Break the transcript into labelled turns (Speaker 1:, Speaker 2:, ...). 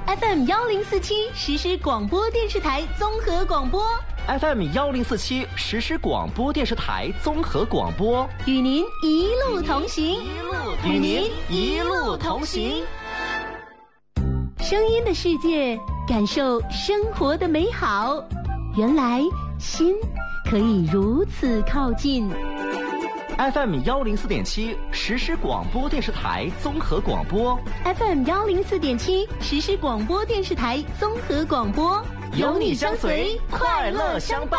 Speaker 1: FM 1047实时广播电视台综合广播
Speaker 2: FM 1047实时广播电视台综合广播，
Speaker 1: 与您一路同行，
Speaker 2: 与您一路同行。
Speaker 1: 声音的世界，感受生活的美好。原来心可以如此靠近。
Speaker 2: FM 104.7实时广播电视台综合广播
Speaker 1: FM 104.7实时广播电视台综合广播，
Speaker 2: 有你相随，快乐相伴。